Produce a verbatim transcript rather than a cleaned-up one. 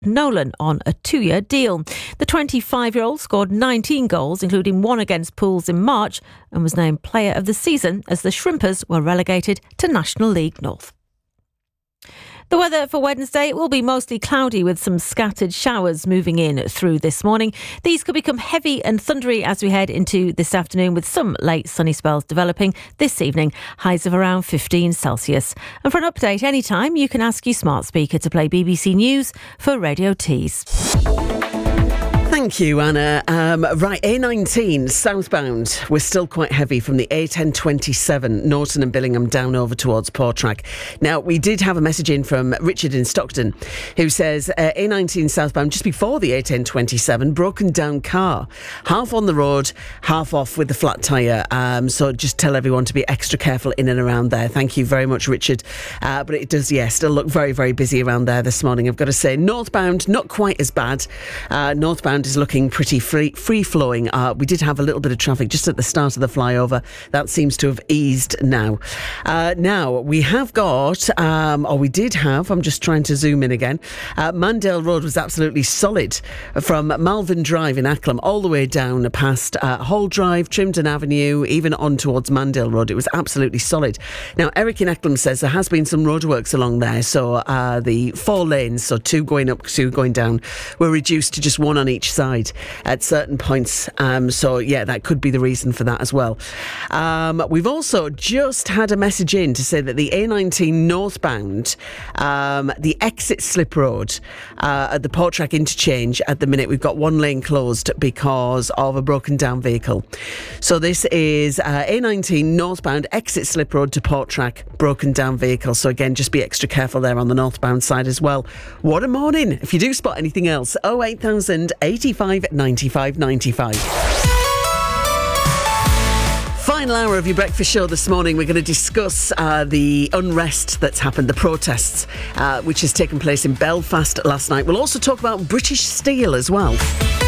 Nolan on a two-year deal. The twenty-five-year-old scored nineteen goals, including one against Pools in March, and was named Player of the Season as the Shrimpers were relegated to National League North. The weather for Wednesday will be mostly cloudy with some scattered showers moving in through this morning. These could become heavy and thundery as we head into this afternoon, with some late sunny spells developing this evening, highs of around fifteen Celsius. And for an update anytime, you can ask your smart speaker to play B B C News for Radio Tees. Thank you, Anna. Um, right, A nineteen southbound. We're still quite heavy from the A ten twenty-seven, Norton and Billingham, down over towards Portrack. Now, we did have a message in from Richard in Stockton, who says uh, A nineteen southbound, just before the A ten twenty-seven, broken down car. Half on the road, half off with the flat tyre. Um, so just tell everyone to be extra careful in and around there. Thank you very much, Richard. Uh, but it does, yeah, still look very, very busy around there this morning. I've got to say, northbound, not quite as bad. Uh, northbound is looking pretty free, free-flowing. Uh, we did have a little bit of traffic just at the start of the flyover. That seems to have eased now. Uh, now, we have got, um, or we did have, I'm just trying to zoom in again, uh, Mandale Road was absolutely solid from Malvern Drive in Acklam all the way down past uh, Hall Drive, Trimden Avenue, even on towards Mandale Road. It was absolutely solid. Now, Eric in Acklam says there has been some roadworks along there, so uh, the four lanes, so two going up, two going down, were reduced to just one on each side at certain points. Um, so, yeah, that could be the reason for that as well. Um, we've also just had a message in to say that the A nineteen northbound, um, the exit slip road uh, at the Portrack interchange, at the minute we've got one lane closed because of a broken down vehicle. So this is uh, A nineteen northbound exit slip road to Portrack, broken down vehicle. So again, just be extra careful there on the northbound side as well. What a morning. If you do spot anything else, oh eight thousand eighty-five ninety-five ninety-five. Final hour of your breakfast show this morning. We're going to discuss uh, the unrest that's happened, the protests uh, which has taken place in Belfast last night. We'll also talk about British Steel as well.